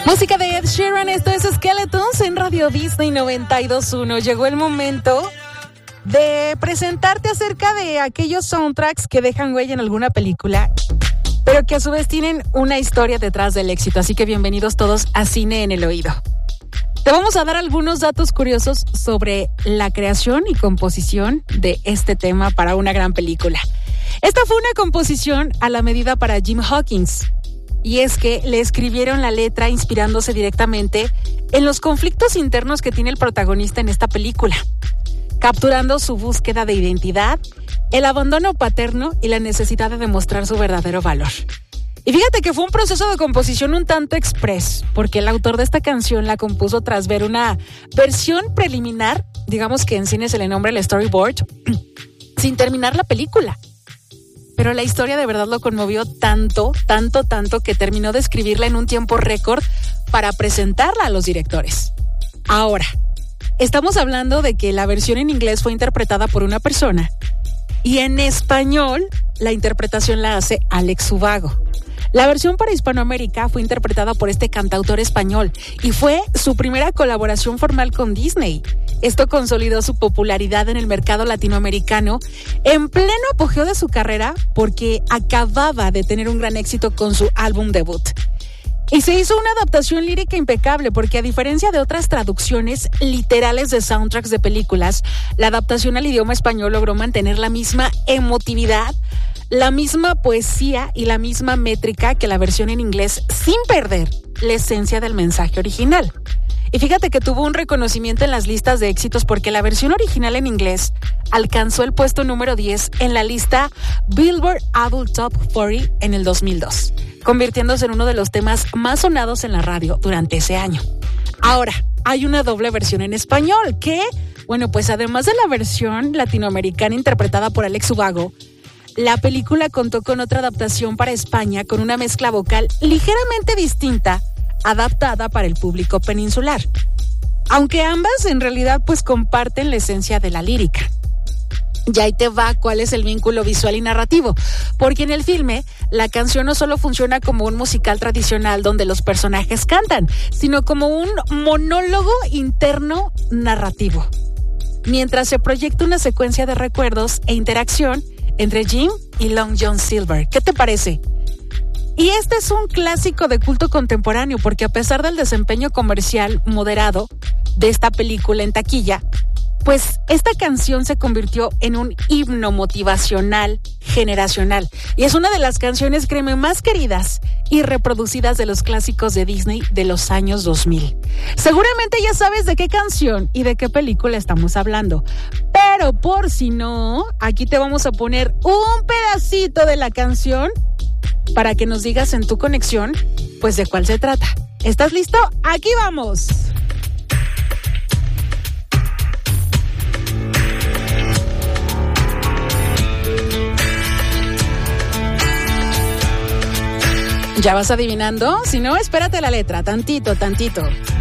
Música de Ed Sheeran, esto es Skeletons en Radio Disney 92.1. Llegó el momento de presentarte acerca de aquellos soundtracks que dejan huella en alguna película, pero que a su vez tienen una historia detrás del éxito. Así que bienvenidos todos a Cine en el Oído. Te vamos a dar algunos datos curiosos sobre la creación y composición de este tema para una gran película. Esta fue una composición a la medida para Jim Hawkins. Y es que le escribieron la letra inspirándose directamente en los conflictos internos que tiene el protagonista en esta película, capturando su búsqueda de identidad, el abandono paterno y la necesidad de demostrar su verdadero valor. Y fíjate que fue un proceso de composición un tanto express, porque el autor de esta canción la compuso tras ver una versión preliminar, digamos que en cine se le nombra el storyboard, sin terminar la película. Pero la historia de verdad lo conmovió tanto que terminó de escribirla en un tiempo récord para presentarla a los directores. Ahora, estamos hablando de que la versión en inglés fue interpretada por una persona y en español la interpretación la hace Alex Ubago. La versión para Hispanoamérica fue interpretada por este cantautor español y fue su primera colaboración formal con Disney. Esto consolidó su popularidad en el mercado latinoamericano en pleno apogeo de su carrera porque acababa de tener un gran éxito con su álbum debut. Y se hizo una adaptación lírica impecable porque a diferencia de otras traducciones literales de soundtracks de películas, la adaptación al idioma español logró mantener la misma emotividad, la misma poesía y la misma métrica que la versión en inglés sin perder la esencia del mensaje original. Y fíjate que tuvo un reconocimiento en las listas de éxitos porque la versión original en inglés alcanzó el puesto número 10 en la lista Billboard Adult Top 40 en el 2002, convirtiéndose en uno de los temas más sonados en la radio durante ese año. Ahora, hay una doble versión en español que, bueno, pues además de la versión latinoamericana interpretada por Alex Ubago, la película contó con otra adaptación para España con una mezcla vocal ligeramente distinta, adaptada para el público peninsular. Aunque ambas en realidad pues comparten la esencia de la lírica. Y ahí te va cuál es el vínculo visual y narrativo, porque en el filme la canción no solo funciona como un musical tradicional donde los personajes cantan, sino como un monólogo interno narrativo, mientras se proyecta una secuencia de recuerdos e interacción entre Jim y Long John Silver. ¿Qué te parece? Y este es un clásico de culto contemporáneo porque a pesar del desempeño comercial moderado de esta película en taquilla, pues esta canción se convirtió en un himno motivacional generacional y es una de las canciones, créeme, más queridas y reproducidas de los clásicos de Disney de los años 2000. Seguramente ya sabes de qué canción y de qué película estamos hablando, pero por si no, aquí te vamos a poner un pedacito de la canción para que nos digas en tu conexión, pues de cuál se trata. ¿Estás listo? ¡Aquí vamos! ¿Ya vas adivinando? Si no, espérate la letra, tantito.